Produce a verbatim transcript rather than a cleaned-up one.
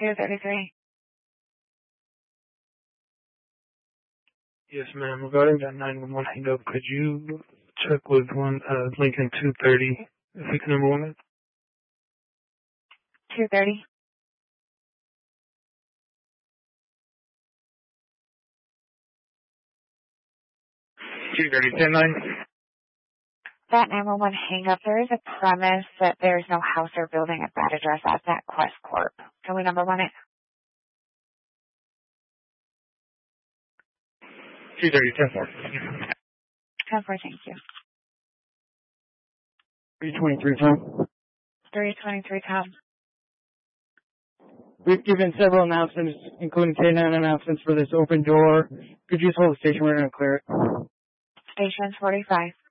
two thirty-three. Yes, ma'am. Regarding that nine one one hang up, could you check with one uh, Lincoln two thirty, fix number one? two thirty. two thirty, ten nine. That nine one one hang up, there is a premise that there's no house or building at that address at that Quest Corp. Can we number one it? two thirty, ten four. ten four, thank you. three twenty-three, Tom. three twenty-three, Tom. We've given several announcements, including K nine announcements for this open door. Could you just hold the station? We're going to clear it. Station forty-five.